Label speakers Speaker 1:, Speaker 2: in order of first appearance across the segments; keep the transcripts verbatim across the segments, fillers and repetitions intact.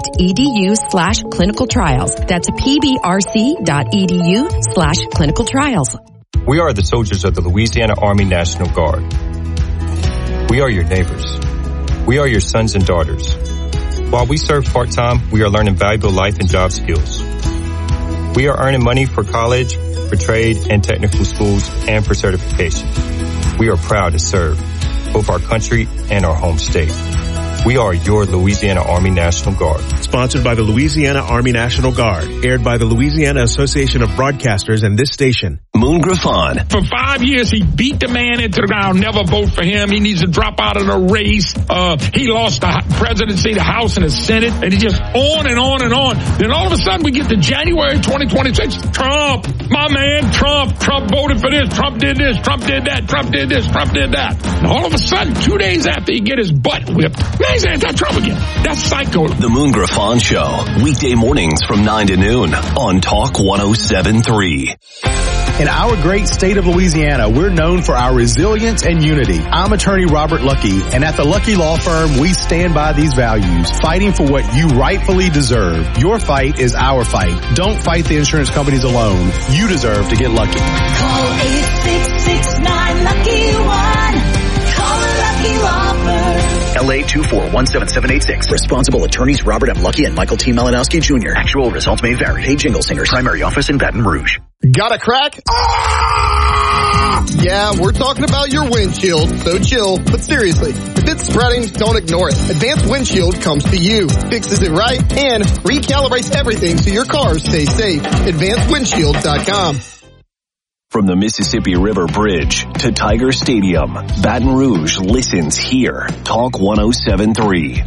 Speaker 1: pbrc.edu slash clinical trials. That's pbrc.edu slash clinical trials.
Speaker 2: We are the soldiers of the Louisiana Army National Guard. We are your neighbors. We are your sons and daughters. While we serve part-time, we are learning valuable life and job skills. We are earning money for college, for trade and technical schools, and for certifications. We are proud to serve both our country and our home state. We are your Louisiana Army National Guard.
Speaker 3: Sponsored by the Louisiana Army National Guard. Aired by the Louisiana Association of Broadcasters and this station.
Speaker 4: Moon Griffon.
Speaker 5: For five years, he beat the man into the ground. Never vote for him. He needs to drop out of the race. Uh, he lost the presidency, the House, and the Senate. And he just on and on and on. Then all of a sudden, we get to January twenty twenty-six. Trump, my man, Trump. Trump voted for this. Trump did this. Trump did that. Trump did this. Trump did that. And all of a sudden, two days after he get his butt whipped, now he's anti-Trump again. That's psycho.
Speaker 4: The Moon Griffon Show. Weekday mornings from nine to noon on Talk one oh seven point three.
Speaker 6: In our great state of Louisiana, we're known for our resilience and unity. I'm attorney Robert Lucky, and at the Lucky Law Firm, we stand by these values, fighting for what you rightfully deserve. Your fight is our fight. Don't fight the insurance companies alone. You deserve to get lucky.
Speaker 7: Call eight six six nine lucky one. Call the Lucky Law Firm.
Speaker 8: L A two four one seven seven eight six. Responsible attorneys Robert M. Lucky and Michael T. Malinowski Junior Actual results may vary. Hey, Jingle Singers. Primary office in Baton Rouge.
Speaker 9: Got a crack? Ah! Yeah, we're talking about your windshield, so chill. But seriously, if it's spreading, don't ignore it. Advanced Windshield comes to you, fixes it right, and recalibrates everything so your car stays safe. advanced windshield dot com.
Speaker 4: From the Mississippi River Bridge to Tiger Stadium, Baton Rouge listens here. Talk one oh seven point three.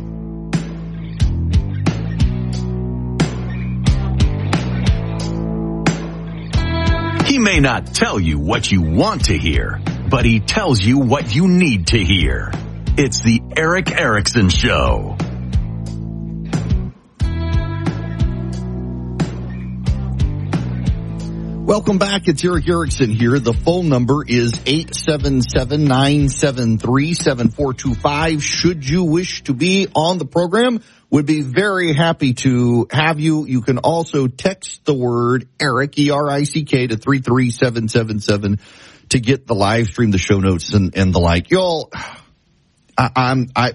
Speaker 10: He may not tell you what you want to hear, but he tells you what you need to hear. It's the Erick Erickson Show.
Speaker 11: Welcome back. It's Erick Erickson here. The phone number is eight seven seven, nine seven three, seven four two five. Should you wish to be on the program, would be very happy to have you. You can also text the word Eric, E R I C K, to three three seven seven seven to get the live stream, the show notes, and, and the like. Y'all, I, I'm, I,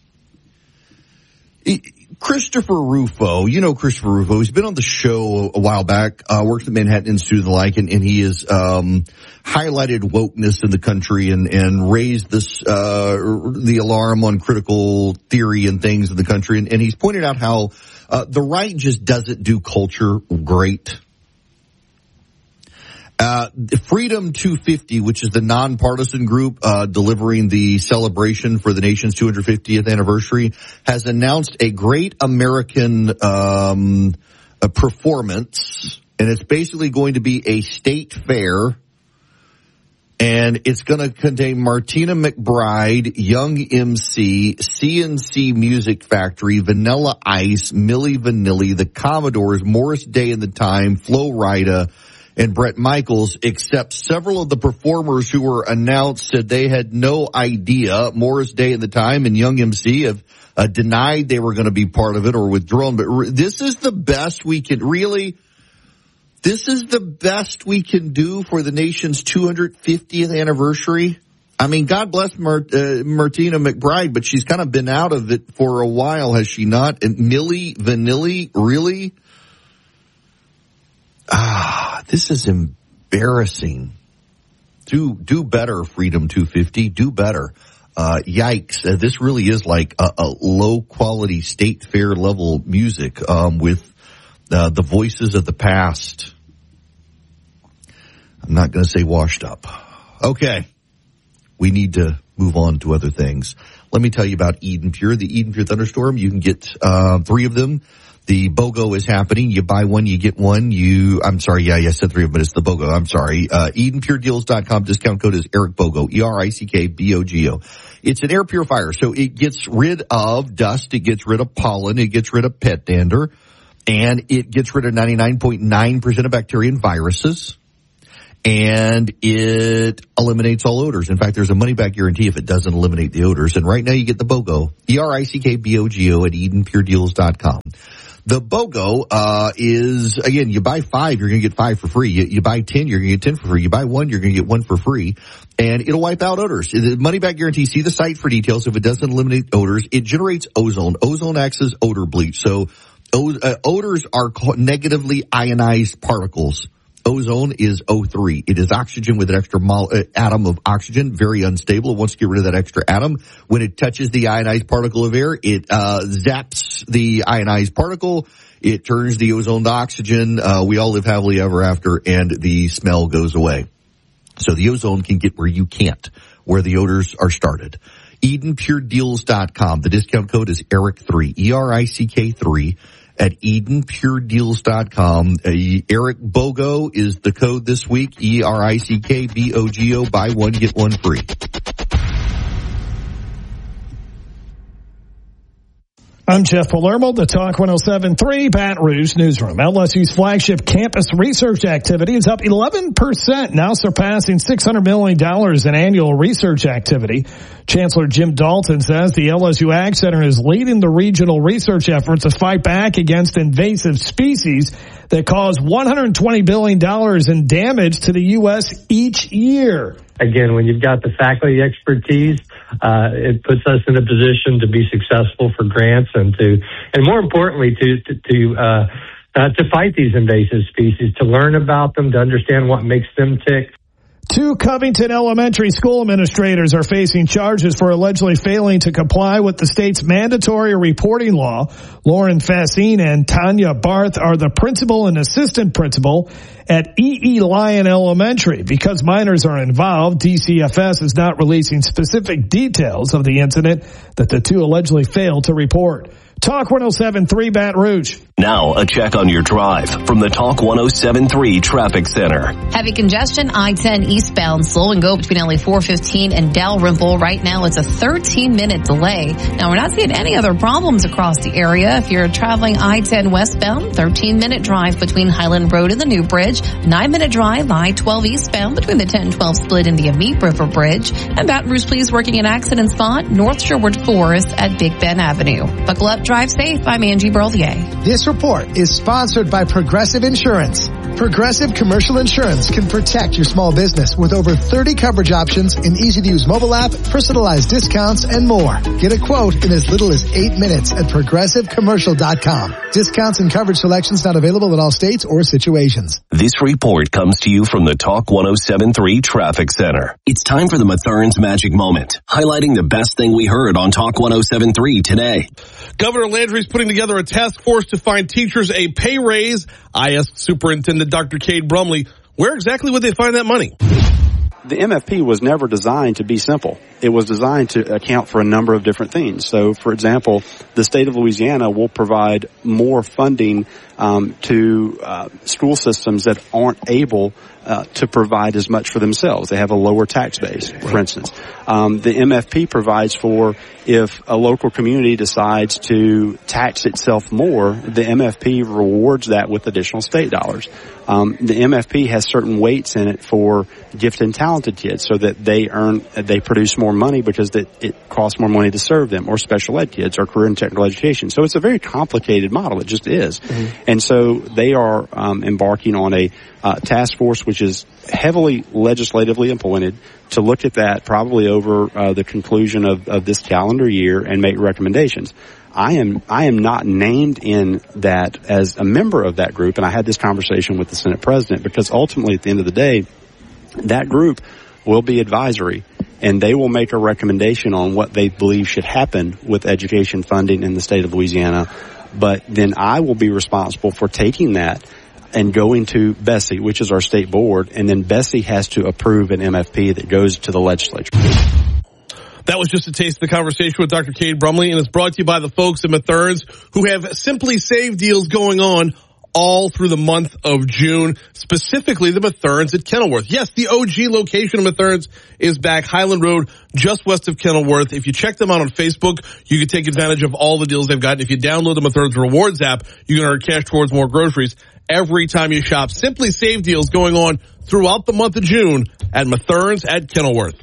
Speaker 11: Christopher Rufo, you know Christopher Rufo, he's been on the show a while back, uh, works at Manhattan Institute and the like, and, and he has, um, highlighted wokeness in the country and, and raised this, uh, the alarm on critical theory and things in the country. And, and he's pointed out how, uh, the right just doesn't do culture great. Uh, Freedom two fifty, which is the nonpartisan group, uh, delivering the celebration for the nation's two hundred fiftieth anniversary, has announced a Great American, um, a performance, and it's basically going to be a state fair, and it's going to contain Martina McBride, Young M C, C N C Music Factory, Vanilla Ice, Milli Vanilli, the Commodores, Morris Day and the Time, Flo Rida, and Bret Michaels, except several of the performers who were announced said they had no idea. Morris Day and the Time and Young M C have uh, denied they were going to be part of it or withdrawn. But re- this is the best we can really, this is the best we can do for the nation's two hundred fiftieth anniversary. I mean, God bless Mar- uh, Martina McBride, but she's kind of been out of it for a while, has she not? And Milli Vanilli, really? Ah, this is embarrassing. Do, do better, Freedom two fifty. Do better. Uh, yikes. Uh, this really is like a, a low quality state fair level music, um, with, uh, the voices of the past. I'm not going to say washed up. Okay. We need to move on to other things. Let me tell you about Eden Pure, the Eden Pure Thunderstorm. You can get, uh, three of them. The BOGO is happening. You buy one, you get one. You, I'm sorry, yeah, yeah, I said three of them, but it's the BOGO. I'm sorry. Uh, Eden Pure Deals dot com. Discount code is Eric BOGO, E R I C K B O G O. It's an air purifier, so it gets rid of dust, it gets rid of pollen, it gets rid of pet dander, and it gets rid of ninety-nine point nine percent of bacteria and viruses. and it eliminates all odors. In fact, there's a money-back guarantee if it doesn't eliminate the odors. And right now you get the BOGO, E R I C K B O G O at Eden Pure Deals dot com. The BOGO uh is, again, you buy five, you're going to get five for free. You, you buy ten, you're going to get ten for free. You buy one, you're going to get one for free. And it'll wipe out odors. The money-back guarantee, see the site for details. If it doesn't eliminate odors, it generates ozone. Ozone acts as odor bleach. So uh, odors are negatively ionized particles. Ozone is O three. It is oxygen with an extra mol- uh, atom of oxygen, very unstable. It wants to get rid of that extra atom. When it touches the ionized particle of air, it uh zaps the ionized particle. It turns the ozone to oxygen. Uh, we all live happily ever after, and the smell goes away. So the ozone can get where you can't, where the odors are started. Eden Pure Deals dot com. The discount code is Eric three, E R I C K three. At Eden Pure Deals dot com. Uh, Eric BOGO is the code this week. E R I C K B O G O. Buy one, get one free.
Speaker 12: I'm Jeff Palermo, the Talk one oh seven point three Baton Rouge Newsroom. L S U's flagship campus research activity is up eleven percent, now surpassing six hundred million dollars in annual research activity. Chancellor Jim Dalton says the L S U Ag Center is leading the regional research effort to fight back against invasive species that cause one hundred twenty billion dollars in damage to the U S each year.
Speaker 13: Again, when you've got the faculty expertise, uh, it puts us in a position to be successful for grants and to, and more importantly, to, to, to, uh, uh, to fight these invasive species, to learn about them, to understand what makes them tick.
Speaker 12: Two Covington elementary school administrators are facing charges for allegedly failing to comply with the state's mandatory reporting law. Lauren Fascine and Tanya Barth are the principal and assistant principal at E E. Lyon Elementary. Because minors are involved, D C F S is not releasing specific details of the incident that the two allegedly failed to report. Talk one oh seven point three Baton Rouge.
Speaker 4: Now, a check on your drive from the Talk one oh seven point three Traffic Center.
Speaker 14: Heavy congestion, I ten eastbound, slow and go between L A four fifteen and Dalrymple. Right now, it's a thirteen minute delay. Now, we're not seeing any other problems across the area. If you're traveling I ten westbound, thirteen minute drive between Highland Road and the New Bridge. nine minute drive, I twelve eastbound between the ten twelve split and the Amite River Bridge. And Baton Rouge Police working an accident spot, North Sherwood Forest at Big Bend Avenue. Buckle up, drive safe. I'm Angie Berlier.
Speaker 15: This report is sponsored by Progressive Insurance. Progressive Commercial Insurance can protect your small business with over thirty coverage options, an easy-to-use mobile app, personalized discounts, and more. Get a quote in as little as eight minutes at progressive commercial dot com. Discounts and coverage selections not available in all states or situations.
Speaker 4: This report comes to you from the Talk one oh seven point three Traffic Center. It's time for the Methurns Magic Moment, highlighting the best thing we heard on Talk one oh seven point three today.
Speaker 16: Governor Landry is putting together a task force to find teachers a pay raise. I asked Superintendent Doctor Cade Brumley, where exactly would they find that money?
Speaker 17: The M F P was never designed to be simple. It was designed to account for a number of different things. So, for example, the state of Louisiana will provide more funding um, to uh, school systems that aren't able uh, to provide as much for themselves. They have a lower tax base, for instance. Um, the M F P provides for if a local community decides to tax itself more, the M F P rewards that with additional state dollars. Um, the M F P has certain weights in it for gifted and talented kids so that they earn, they produce more money because it, it costs more money to serve them, or special ed kids or career and technical education. So it's a very complicated model. It just is. Mm-hmm. And so they are um, embarking on a uh, task force which is heavily legislatively appointed to look at that probably over uh, the conclusion of, of this calendar year and make recommendations. I am I am not named in that as a member of that group, and I had this conversation with the Senate President because ultimately at the end of the day, that group will be advisory, and they will make a recommendation on what they believe should happen with education funding in the state of Louisiana. But then I will be responsible for taking that and going to Bessie, which is our state board, and then Bessie has to approve an M F P that goes to the legislature.
Speaker 16: That was just a taste of the conversation with Doctor Cade Brumley, and it's brought to you by the folks at Methurns who have Simply Save deals going on all through the month of June, specifically the Methurns at Kenilworth. Yes, the O G location of Methurns is back, Highland Road, just west of Kenilworth. If you check them out on Facebook, you can take advantage of all the deals they've got. If you download the Methurns Rewards app, you can earn cash towards more groceries every time you shop. Simply Save deals going on throughout the month of June at Mathern's at Kenilworth.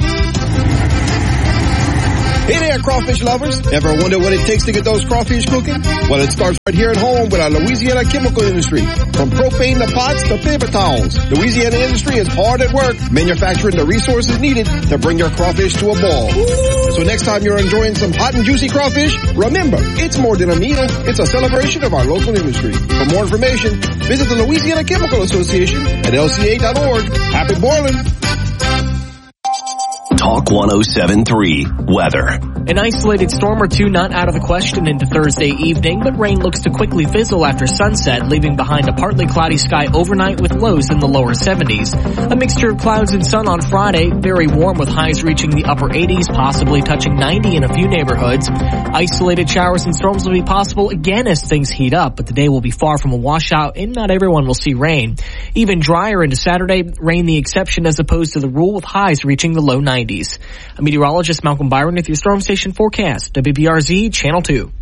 Speaker 18: Hey there, crawfish lovers. Ever wonder what it takes to get those crawfish cooking? Well, it starts right here at home with our Louisiana chemical industry. From propane to pots to paper towels, Louisiana industry is hard at work manufacturing the resources needed to bring your crawfish to a ball. So next time you're enjoying some hot and juicy crawfish, remember, it's more than a meal. It's a celebration of our local industry. For more information, visit the Louisiana Chemical Association at L C A dot org. Happy boiling.
Speaker 4: Talk one oh seven three Weather.
Speaker 19: An isolated storm or two not out of the question into Thursday evening, but rain looks to quickly fizzle after sunset, leaving behind a partly cloudy sky overnight with lows in the lower seventies. A mixture of clouds and sun on Friday, very warm with highs reaching the upper eighties, possibly touching ninety in a few neighborhoods. Isolated showers and storms will be possible again as things heat up, but the day will be far from a washout and not everyone will see rain. Even drier into Saturday, rain the exception as opposed to the rule, with highs reaching the low nineties. A meteorologist, Malcolm Byron, with your Storm Station forecast, W B R Z Channel two.